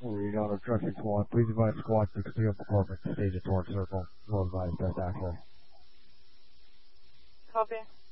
Read out obstruction squad. Please advise squad to complete up apartment. Stage at Torch Circle. Will advise best access. Copy.